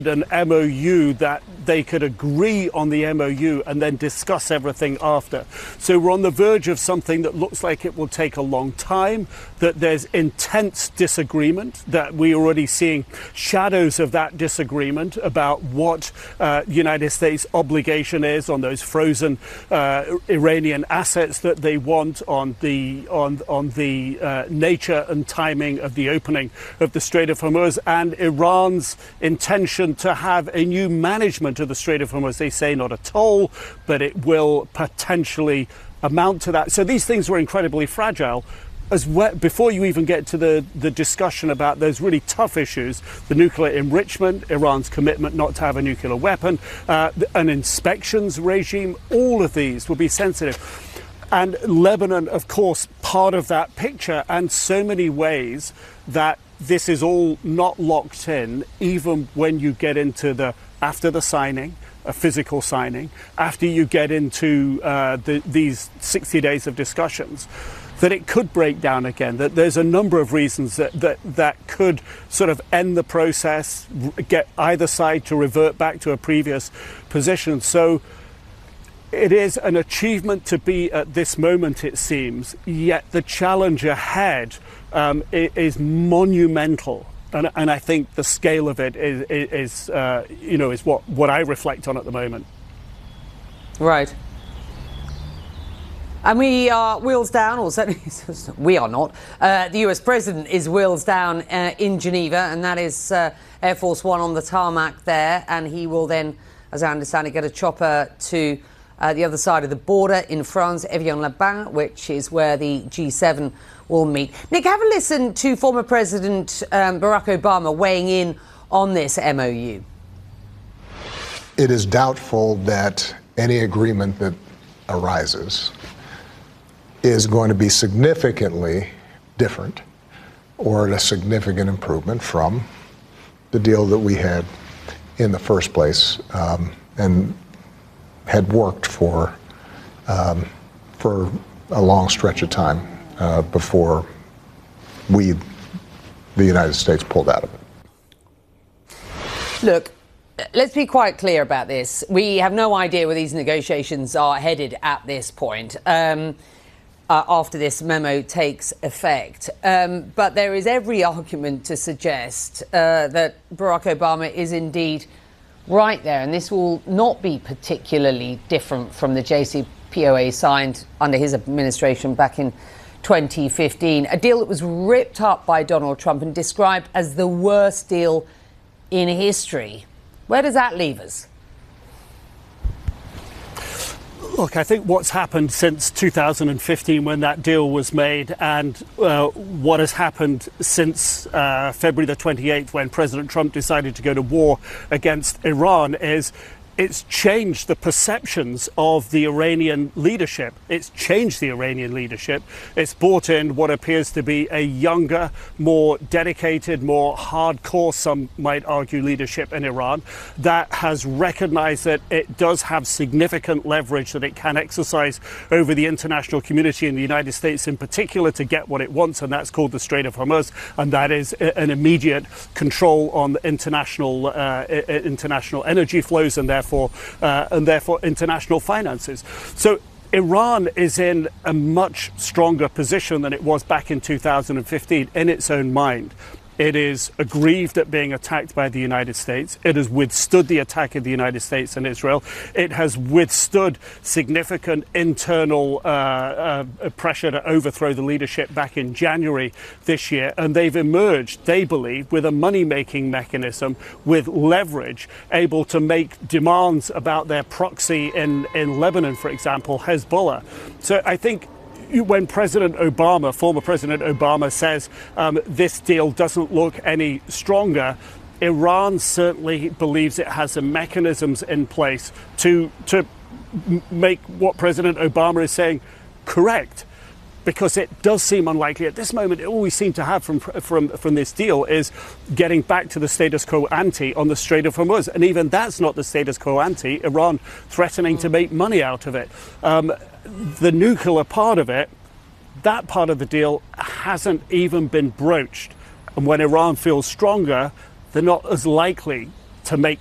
an MOU that they could agree on the MOU and then discuss everything after. So we're on the verge of something that looks like it will take a long time, that there's intense disagreement, that we're already seeing shadows of that disagreement about what United States obligation is on those frozen Iranian assets that they want, on the nature and timing of the opening of the Strait of Hormuz, and Iran's intention to have a new management of the Strait of Hormuz. They say not a toll, but it will potentially amount to that. So these things were incredibly fragile. As well, before you even get to the discussion about those really tough issues, the nuclear enrichment, Iran's commitment not to have a nuclear weapon, an inspections regime, all of these will be sensitive. And Lebanon, of course, part of that picture, and so many ways that this is all not locked in, even when you get into after the signing, a physical signing, after you get into these 60 days of discussions, that it could break down again, that there's a number of reasons that could sort of end the process, get either side to revert back to a previous position. So it is an achievement to be at this moment, it seems, yet the challenge ahead is monumental. And I think the scale of it is what I reflect on at the moment. Right. And we are wheels down, or certainly we are not. The US President is wheels down in Geneva, and that is Air Force One on the tarmac there. And he will then, as I understand it, get a chopper to the other side of the border in France, Evian-les-Bains, which is where the G7 will meet. Nick, have a listen to former President Barack Obama weighing in on this MOU. It is doubtful that any agreement that arises is going to be significantly different or a significant improvement from the deal that we had in the first place and had worked for a long stretch of time before the United States pulled out of it. Look, let's be quite clear about this. We have no idea where these negotiations are headed at this point after this memo takes effect. But there is every argument to suggest that Barack Obama is indeed right there, and this will not be particularly different from the JCPOA signed under his administration back in 2015, a deal that was ripped up by Donald Trump and described as the worst deal in history. Where does that leave us? Look, I think what's happened since 2015 when that deal was made, and what has happened since February the 28th when President Trump decided to go to war against Iran is it's changed the perceptions of the Iranian leadership. It's changed the Iranian leadership. It's brought in what appears to be a younger, more dedicated, more hardcore, some might argue, leadership in Iran that has recognized that it does have significant leverage that it can exercise over the international community and the United States in particular to get what it wants, and that's called the Strait of Hormuz, and that is an immediate control on international energy flows and therefore international finances. So Iran is in a much stronger position than it was back in 2015 in its own mind. It is aggrieved at being attacked by the United States. It has withstood the attack of the United States and Israel. It has withstood significant internal pressure to overthrow the leadership back in January this year. And they've emerged, they believe, with a money-making mechanism, with leverage, able to make demands about their proxy in Lebanon, for example, Hezbollah. So I think when President Obama, former President Obama, says this deal doesn't look any stronger, Iran certainly believes it has the mechanisms in place to make what President Obama is saying correct. Because it does seem unlikely at this moment. All we seem to have from this deal is getting back to the status quo ante on the Strait of Hormuz, and even that's not the status quo ante. Iran threatening to make money out of it. The nuclear part of it, that part of the deal hasn't even been broached. And when Iran feels stronger, they're not as likely to make